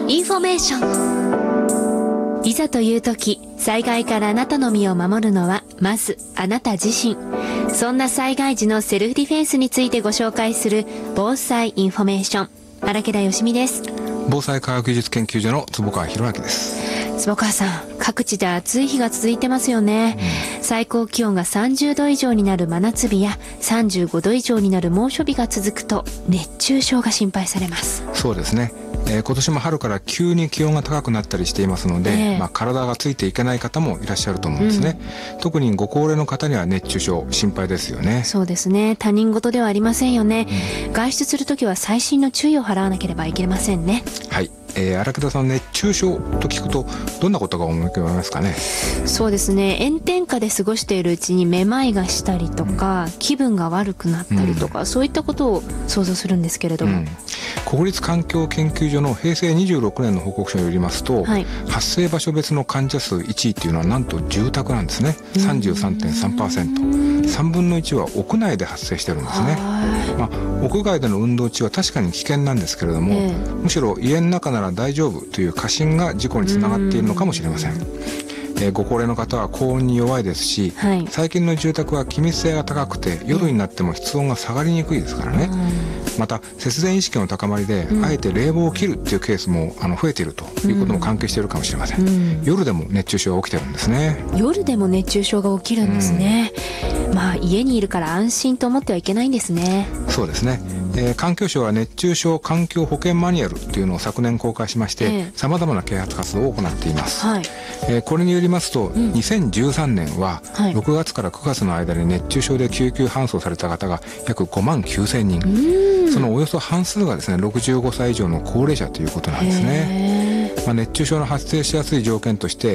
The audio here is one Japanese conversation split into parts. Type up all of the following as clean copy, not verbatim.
インフォメーション。いざという時、災害からあなたの身を守るのはまずあなた自身。そんな災害時のセルフディフェンスについてご紹介する防災インフォメーション。荒木田よしみです。 防災科学技術研究所の坪川博明です。 坪川さん、各地で暑い日が続いてますよね。最高気温が30度以上になる真夏日や35度以上になる猛暑日が続くと熱中症が心配されます。 そうですね、今年も春から急に気温が高くなったりしていますので、体がついていけない方もいらっしゃると思うんですね、特にご高齢の方には熱中症心配ですよね。 そうですね、他人事ではありませんよね、外出するときは細心の注意を払わなければいけませんね。 はい、荒木田さん、熱中症と聞くとどんなことが思い浮かべますかね。 そうですね、炎天下で過ごしているうちにめまいがしたりとか、気分が悪くなったりとか、そういったことを想像するんですけれども、 国立環境研究所の平成26年の報告書によりますと、発生場所別の患者数1位っていうのはなんと住宅なんですね。 33.3%、 3分の1は屋内で発生してるんですね。屋外での運動中は確かに危険なんですけれども、むしろ家の中なら大丈夫という過信が事故につながっているのかもしれません。ご高齢の方は高温に弱いですし、最近の住宅は気密性が高くて夜になっても室温が下がりにくいですからね。また節電意識の高まりで、あえて冷房を切るっていうケースも増えているということも関係しているかもしれません。夜でも熱中症が起きてるんですね。 夜でも熱中症が起きるんですね。家にいるから安心と思ってはいけないんですね。 そうですね、環境省は熱中症環境保険マニュアルというのを昨年公開しまして、様々な啓発活動を行っています。これによりますと、2013年は6月から9月の間に熱中症で救急搬送された方が約5万9000人、そのおよそ半数がですね65歳以上の高齢者ということなんですね。熱中症の発生しやすい条件として、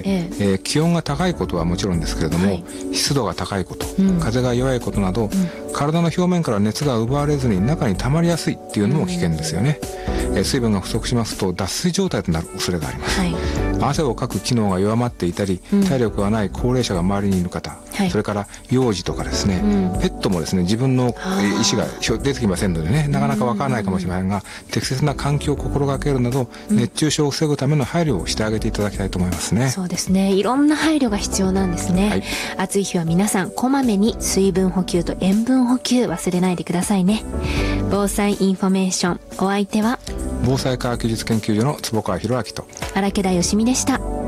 気温が高いことはもちろんですけれども、湿度が高いこと、風が弱いことなど、体の表面から熱が奪われずに中に溜まりやすいっていうのも危険ですよね。水分が不足しますと脱水状態となる恐れがあります。汗をかく機能が弱まっていたり、体力がない高齢者が周りにいる方、それから幼児とかですね、ペットもですね自分の意思が出てきませんのでね、なかなかわからないかもしれませんが、適切な環境を心がけるなど、熱中症を防ぐための配慮をしてあげていただきたいと思いますね。 そうですね、いろんな配慮が必要なんですね。暑い日は皆さんこまめに水分補給と塩分補給忘れないでくださいね。防災インフォメーション、お相手は防災科学技術研究所の坪川博明と荒木田よしみでした。